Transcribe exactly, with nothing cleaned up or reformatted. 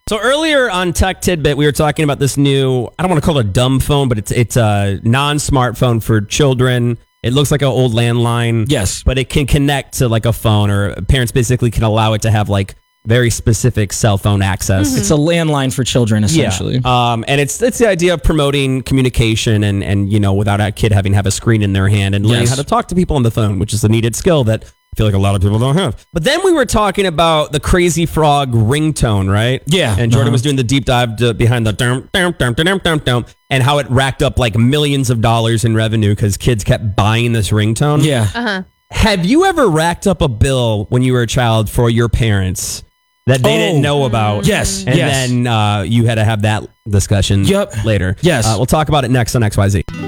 So earlier on Tech Tidbit, we were talking about this new, I don't want to call it a dumb phone, but it's it's a non-smartphone for children. It looks like an old landline. Yes. But it can connect to like a phone, or parents basically can allow it to have like very specific cell phone access. It's a landline for children, essentially. Yeah. Um, and it's it's the idea of promoting communication and, and, you know, without a kid having to have a screen in their hand and learning Yes. how to talk to people on the phone, which is a needed skill that I feel like a lot of people don't have. But then we were talking about the Crazy Frog ringtone, right? Yeah. And Jordan Uh-huh. was doing the deep dive to, behind the dum, dum, dum, dum, dum, dum, and how it racked up like millions of dollars in revenue because kids kept buying this ringtone. Yeah. Uh-huh. Have you ever racked up a bill when you were a child for your parents that they Oh. didn't know about? Yes, And yes. then uh, you had to have that discussion Yep. later. Yes. Uh, we'll talk about it next on X Y Z.